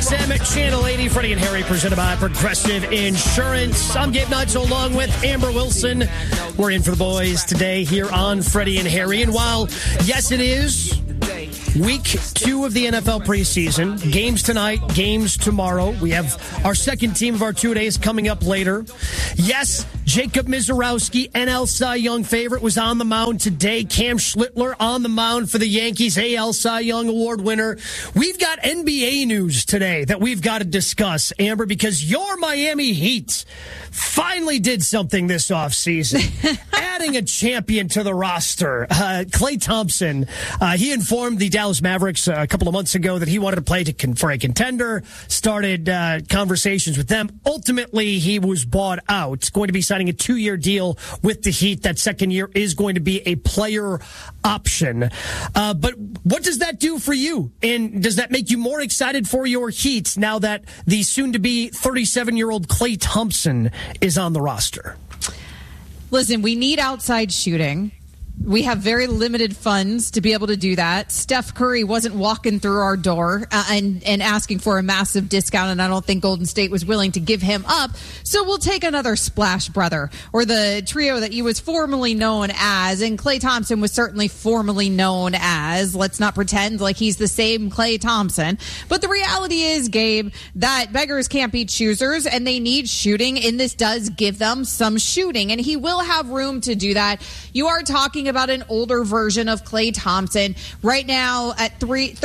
XM at Channel 80. Freddie and Harry presented by Progressive Insurance. I'm Gabe Nacho along with Amber Wilson. We're in for the boys today here on Freddie and Harry. And while, yes, it is week 2 of the NFL preseason, games tonight, games tomorrow. We have our second team of our 2 days coming up later. Yes, Jacob Misiorowski, NL Cy Young favorite, was on the mound today. Cam Schlittler on the mound for the Yankees, AL Cy Young Award winner. We've got NBA news today that we've got to discuss, Amber, because your Miami Heat finally did something this offseason, adding a champion to the roster. Klay Thompson, he informed the Dallas Mavericks a couple of months ago that he wanted to play for a contender, started conversations with them. Ultimately, he was bought out, going to be signing a 2-year deal with the Heat. That second year is going to be a player option. But what does that do for you? And does that make you more excited for your Heat now that the soon-to-be 37-year-old Klay Thompson is on the roster? Listen, we need outside shooting. We have very limited funds to be able to do that. Steph Curry wasn't walking through our door and asking for a massive discount, and I don't think Golden State was willing to give him up. So we'll take another Splash Brother, or the trio that he was formerly known as, and Klay Thompson was certainly formerly known as. Let's not pretend like he's the same Klay Thompson. But the reality is, Gabe, that beggars can't be choosers, and they need shooting, and this does give them some shooting, and he will have room to do that. You are talking about an older version of Klay Thompson. Right now at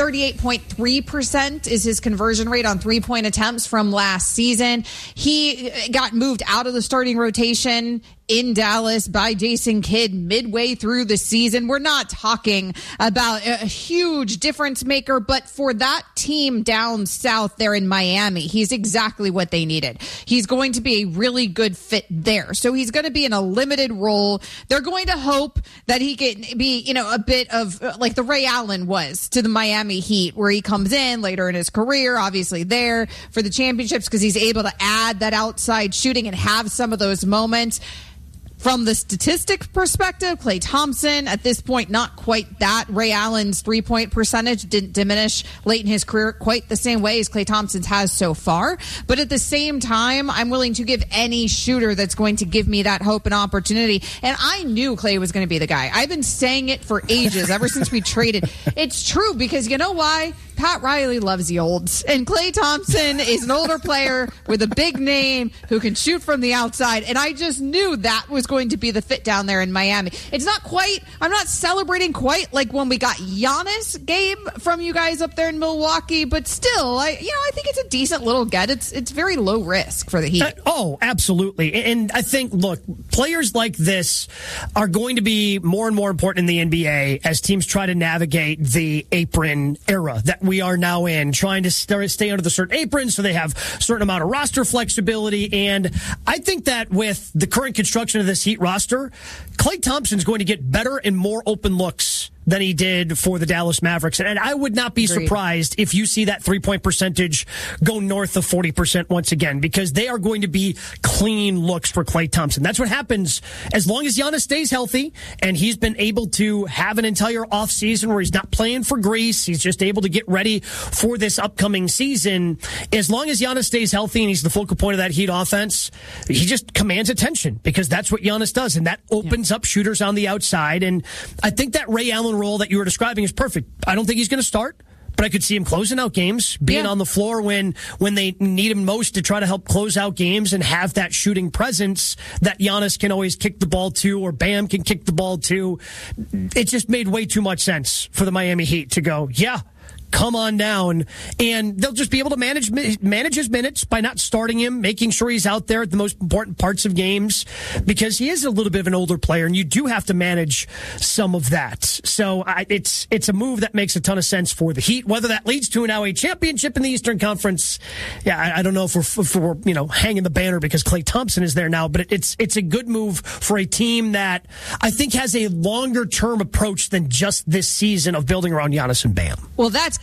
38.3% is his conversion rate on 3-point attempts from last season. He got moved out of the starting rotation in Dallas by Jason Kidd midway through the season. We're not talking about a huge difference maker, but for that team down south there in Miami, he's exactly what they needed. He's going to be a really good fit there. So he's going to be in a limited role. They're going to hope that he can be, a bit of like the Ray Allen was to the Miami Heat, where he comes in later in his career, obviously there for the championships, because he's able to add that outside shooting and have some of those moments. From the statistic perspective, Klay Thompson, at this point, not quite that. Ray Allen's 3-point percentage didn't diminish late in his career quite the same way as Klay Thompson's has so far. But at the same time, I'm willing to give any shooter that's going to give me that hope and opportunity. And I knew Klay was going to be the guy. I've been saying it for ages, ever since we traded. It's true, because you know why? Pat Riley loves the olds. And Klay Thompson is an older player with a big name who can shoot from the outside. And I just knew that was going to be the fit down there in Miami. It's not quite, I'm not celebrating quite like when we got Giannis, Gabe, from you guys up there in Milwaukee, but still, I think it's a decent little get. It's very low risk for the Heat. Oh, absolutely. And I think, look, players like this are going to be more and more important in the NBA as teams try to navigate the apron era that we are now in, trying to stay under the certain apron so they have a certain amount of roster flexibility. And I think that with the current construction of this Heat roster, Klay Thompson's going to get better and more open looks than he did for the Dallas Mavericks. And I would not be surprised if you see that 3-point percentage go north of 40% once again, because they are going to be clean looks for Klay Thompson. That's what happens as long as Giannis stays healthy, and he's been able to have an entire offseason where he's not playing for Greece. He's just able to get ready for this upcoming season. As long as Giannis stays healthy and he's the focal point of that Heat offense, he just commands attention, because that's what Giannis does, and that opens up shooters on the outside. And I think that Ray Allen role that you were describing is perfect. I don't think he's going to start, but I could see him closing out games, being on the floor when they need him most to try to help close out games and have that shooting presence that Giannis can always kick the ball to, or Bam can kick the ball to. It just made way too much sense for the Miami Heat to go, come on down, and they'll just be able to manage his minutes by not starting him, making sure he's out there at the most important parts of games, because he is a little bit of an older player, and you do have to manage some of that. So it's a move that makes a ton of sense for the Heat. Whether that leads to now a championship in the Eastern Conference, I don't know if we're hanging the banner because Klay Thompson is there now, but it's a good move for a team that I think has a longer term approach than just this season of building around Giannis and Bam. Well, that's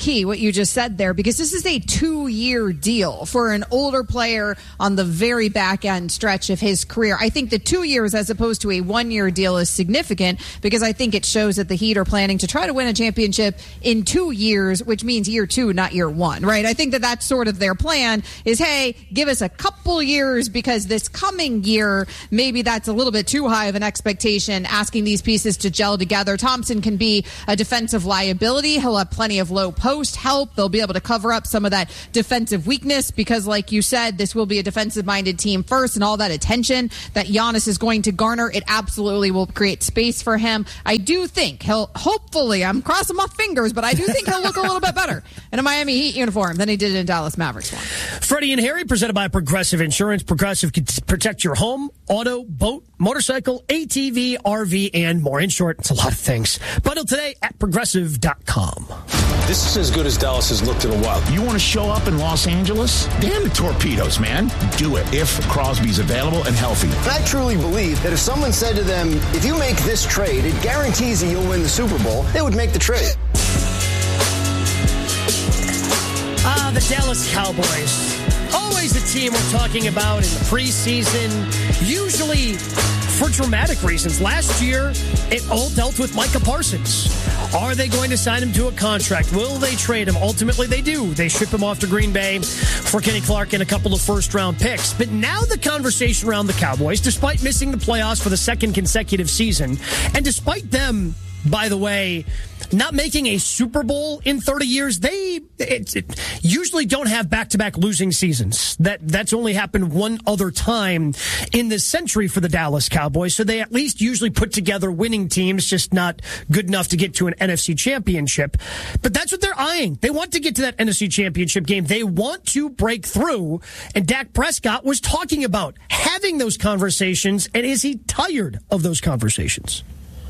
key, what you just said there, because this is a 2-year deal for an older player on the very back end stretch of his career. I think the 2 years as opposed to a 1-year deal is significant because I think it shows that the Heat are planning to try to win a championship in 2 years, which means year 2, not year 1, right? I think that that's sort of their plan is, hey, give us a couple years because this coming year, maybe that's a little bit too high of an expectation, asking these pieces to gel together. Thompson can be a defensive liability. He'll have plenty of low post help. They'll be able to cover up some of that defensive weakness because, like you said, this will be a defensive-minded team first, and all that attention that Giannis is going to garner, it absolutely will create space for him. I do think he'll, hopefully, I'm crossing my fingers, but I do think he'll look a little bit better in a Miami Heat uniform than he did in Dallas Mavericks one. Freddie and Harry, presented by Progressive Insurance. Progressive can protect your home, auto, boat, motorcycle, ATV, RV, and more. In short, it's a lot of things. Bundle today at Progressive.com. This is as good as Dallas has looked in a while. You want to show up in Los Angeles? Damn the Torpedoes, man. Do it if Crosby's available and healthy. I truly believe that if someone said to them, if you make this trade, it guarantees that you'll win the Super Bowl, they would make the trade. The Dallas Cowboys. Always a team we're talking about in the preseason, usually for dramatic reasons. Last year, it all dealt with Micah Parsons. Are they going to sign him to a contract? Will they trade him? Ultimately, they do. They ship him off to Green Bay for Kenny Clark and a couple of first-round picks. But now the conversation around the Cowboys, despite missing the playoffs for the second consecutive season, and despite them, by the way, not making a Super Bowl in 30 years, they usually don't have back-to-back losing seasons. That's only happened one other time in this century for the Dallas Cowboys. So they at least usually put together winning teams, just not good enough to get to an NFC championship. But that's what they're eyeing. They want to get to that NFC championship game. They want to break through. And Dak Prescott was talking about having those conversations. And is he tired of those conversations?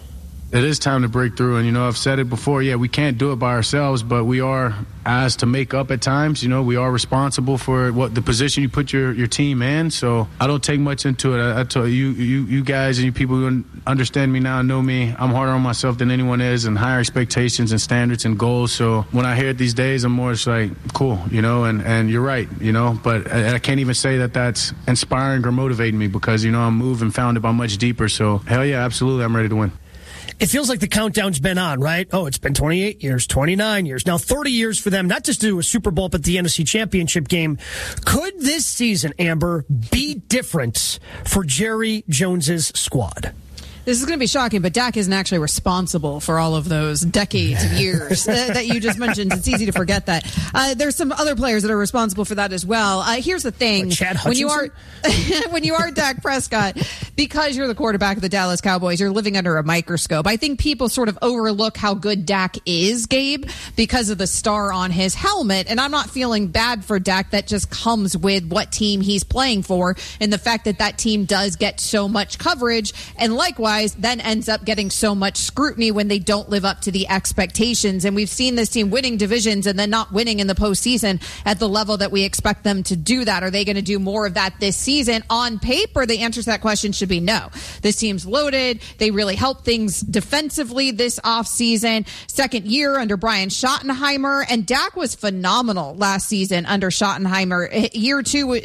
It is time to break through. And, I've said it before. Yeah, we can't do it by ourselves, but we are asked to make up at times. We are responsible for what the position you put your team in. So I don't take much into it. I tell you guys and you people who understand me now know me. I'm harder on myself than anyone is and higher expectations and standards and goals. So when I hear it these days, I'm more just like, cool, and you're right, but I can't even say that that's inspiring or motivating me because, I'm moving, founded by much deeper. So hell yeah, absolutely. I'm ready to win. It feels like the countdown's been on, right? Oh, it's been 28 years, 29 years. Now 30 years for them, not just to do a Super Bowl, but the NFC Championship game. Could this season, Amber, be different for Jerry Jones's squad? This is going to be shocking, but Dak isn't actually responsible for all of those decades of years that you just mentioned. It's easy to forget that. There's some other players that are responsible for that as well. Here's the thing. Like Chad Hutchinson? When you are Dak Prescott, because you're the quarterback of the Dallas Cowboys, you're living under a microscope. I think people sort of overlook how good Dak is, Gabe, because of the star on his helmet. And I'm not feeling bad for Dak. That just comes with what team he's playing for and the fact that team does get so much coverage and likewise then ends up getting so much scrutiny when they don't live up to the expectations. And we've seen this team winning divisions and then not winning in the postseason at the level that we expect them to do that. Are they going to do more of that this season? On paper, the answer to that question should be no. This team's loaded. They really helped things defensively this offseason. Second year under Brian Schottenheimer, and Dak was phenomenal last season under Schottenheimer. Year two,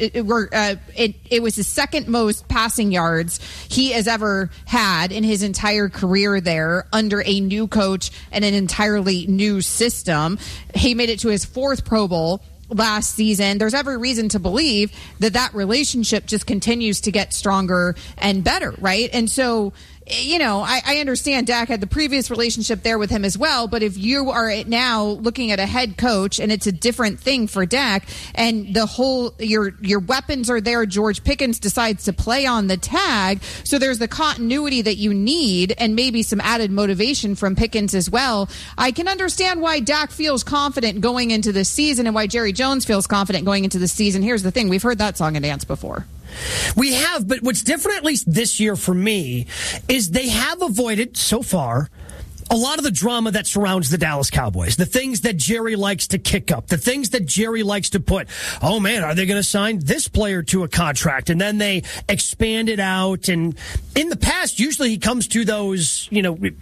it was the second most passing yards he has ever had in his entire career there under a new coach and an entirely new system. He made it to his fourth Pro Bowl last season. There's every reason to believe that relationship just continues to get stronger and better, right? And so, I understand Dak had the previous relationship there with him as well, but if you are now looking at a head coach and it's a different thing for Dak and the whole, your weapons are there, George Pickens decides to play on the tag, so there's the continuity that you need and maybe some added motivation from Pickens as well. I can understand why Dak feels confident going into this season and why Jerry Jones feels confident going into this season. Here's the thing. We've heard that song and dance before. We have, but what's different, at least this year for me, is they have avoided, so far, a lot of the drama that surrounds the Dallas Cowboys, the things that Jerry likes to kick up, the things that Jerry likes to put, oh man, are they going to sign this player to a contract? And then they expand it out. And in the past, usually he comes to those,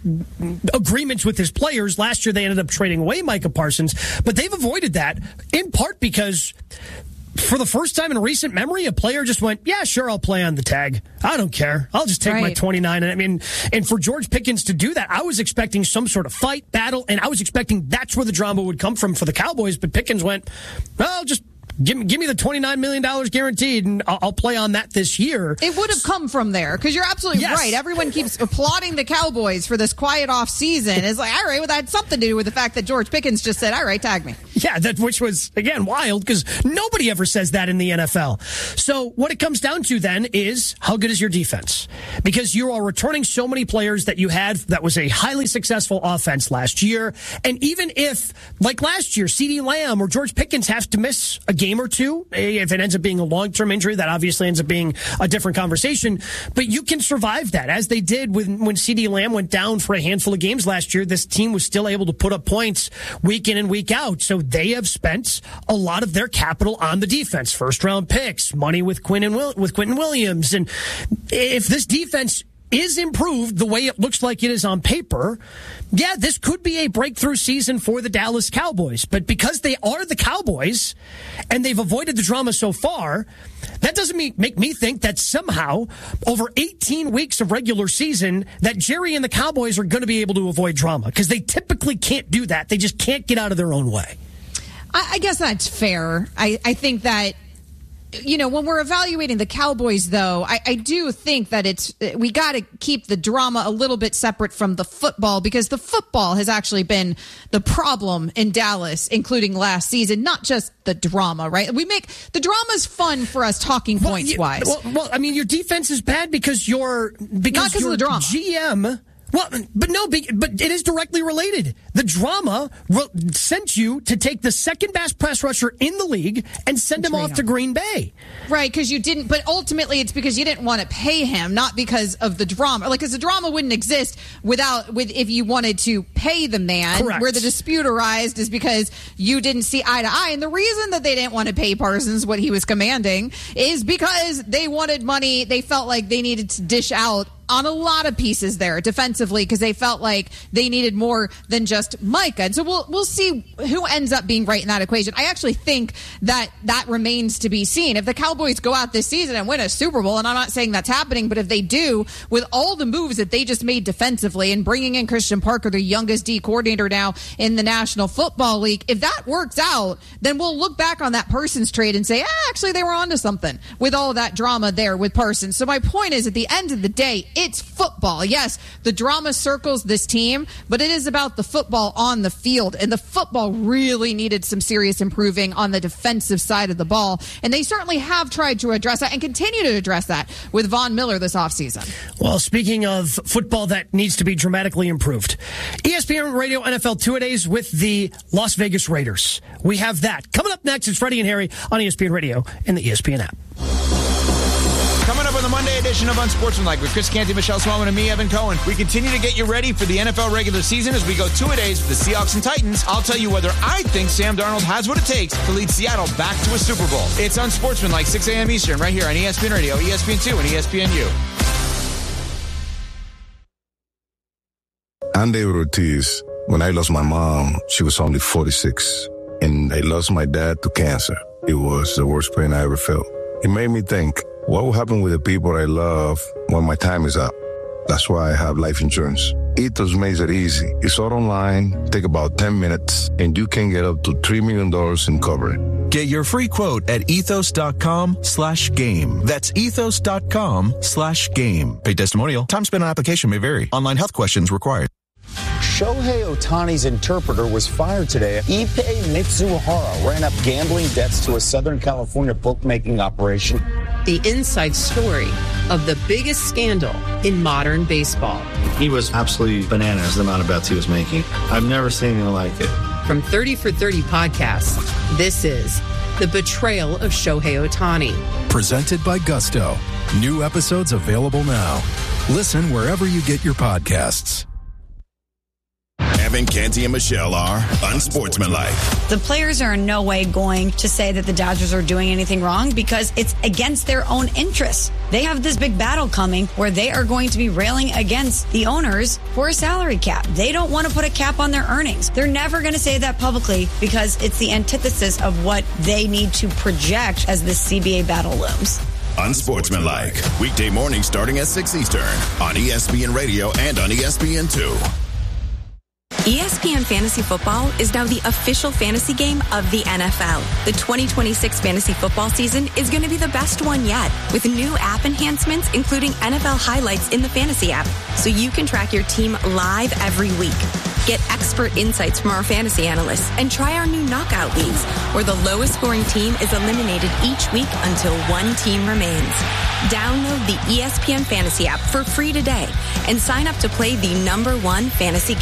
agreements with his players. Last year, they ended up trading away Micah Parsons, but they've avoided that in part because for the first time in recent memory, a player just went, yeah, sure, I'll play on the tag. I don't care. I'll just take my 29. And for George Pickens to do that, I was expecting some sort of fight, battle, and I was expecting that's where the drama would come from for the Cowboys. But Pickens went, well, just give me the $29 million guaranteed, and I'll play on that this year. It would have come from there, because you're absolutely right. Everyone keeps applauding the Cowboys for this quiet off season. It's like, all right, well, that had something to do with the fact that George Pickens just said, all right, tag me. Yeah, which was, again, wild, because nobody ever says that in the NFL. So what it comes down to then is, how good is your defense? Because you are returning so many players that you had that was a highly successful offense last year. And even if, like last year, CeeDee Lamb or George Pickens have to miss a game or two, if it ends up being a long-term injury, that obviously ends up being a different conversation. But you can survive that, as they did when CeeDee Lamb went down for a handful of games last year. This team was still able to put up points week in and week out. So they have spent a lot of their capital on the defense, first-round picks, money with Quentin Williams. And if this defense is improved the way it looks like it is on paper, yeah, this could be a breakthrough season for the Dallas Cowboys. But because they are the Cowboys and they've avoided the drama so far, that doesn't make me think that somehow over 18 weeks of regular season that Jerry and the Cowboys are going to be able to avoid drama, because they typically can't do that. They just can't get out of their own way. I guess that's fair. I think that, when we're evaluating the Cowboys, though, I do think that we got to keep the drama a little bit separate from the football, because the football has actually been the problem in Dallas, including last season, not just the drama, right? We make the drama's fun for us talking points wise. Well, I mean, your defense is bad because your of the drama. GM. Well, but it is directly related. The drama sent you to take the second best pass rusher in the league and send him off to Green Bay. Right, because you didn't, but ultimately it's because you didn't want to pay him, not because of the drama. Like, because the drama wouldn't exist if you wanted to pay the man. Correct. Where the dispute arised is because you didn't see eye to eye. And the reason that they didn't want to pay Parsons what he was commanding is because they wanted money. They felt like they needed to dish out on a lot of pieces there defensively, because they felt like they needed more than just Micah. And so we'll see who ends up being right in that equation. I actually think that remains to be seen. If the Cowboys go out this season and win a Super Bowl, and I'm not saying that's happening, but if they do, with all the moves that they just made defensively and bringing in Christian Parker, the youngest D coordinator now in the National Football League, if that works out, then we'll look back on that Parsons trade and say, actually, they were onto something with all of that drama there with Parsons. So my point is, at the end of the day, it's football. Yes, the drama circles this team, but it is about the football on the field. And the football really needed some serious improving on the defensive side of the ball. And they certainly have tried to address that and continue to address that with Von Miller this offseason. Well, speaking of football that needs to be dramatically improved, ESPN Radio NFL Two-A-Days with the Las Vegas Raiders. We have that. Coming up next, it's Freddie and Harry on ESPN Radio and the ESPN app. Coming up on the Monday edition of Unsportsmanlike with Chris Canty, Michelle Swellman, and me, Evan Cohen. We continue to get you ready for the NFL regular season as we go two-a-days with the Seahawks and Titans. I'll tell you whether I think Sam Darnold has what it takes to lead Seattle back to a Super Bowl. It's Unsportsmanlike, 6 a.m. Eastern, right here on ESPN Radio, ESPN2, and ESPNU. I'm David Ortiz. When I lost my mom, she was only 46, and I lost my dad to cancer. It was the worst pain I ever felt. It made me think, what will happen with the people I love when my time is up? That's why I have life insurance. Ethos makes it easy. It's all online, take about 10 minutes, and you can get up to $3 million in coverage. Get your free quote at ethos.com/game. That's ethos.com/game. Paid testimonial. Time spent on application may vary. Online health questions required. Shohei Ohtani's interpreter was fired today. Ippei Mitsuhara ran up gambling debts to a Southern California bookmaking operation. The inside story of the biggest scandal in modern baseball. He was absolutely bananas, the amount of bets he was making. I've never seen anything like it. From 30 for 30 podcasts, this is The Betrayal of Shohei Ohtani. Presented by Gusto. New episodes available now. Listen wherever you get your podcasts. Evan, Canty, and Michelle are unsportsmanlike. The players are in no way going to say that the Dodgers are doing anything wrong because it's against their own interests. They have this big battle coming where they are going to be railing against the owners for a salary cap. They don't want to put a cap on their earnings. They're never going to say that publicly because it's the antithesis of what they need to project as the CBA battle looms. Unsportsmanlike. Weekday mornings starting at 6 Eastern on ESPN Radio and on ESPN2. ESPN Fantasy Football is now the official fantasy game of the NFL. The 2026 fantasy football season is going to be the best one yet, with new app enhancements, including NFL highlights in the fantasy app, so you can track your team live every week. Get expert insights from our fantasy analysts and try our new knockout leagues, where the lowest scoring team is eliminated each week until one team remains. Download the ESPN Fantasy app for free today and sign up to play the #1 fantasy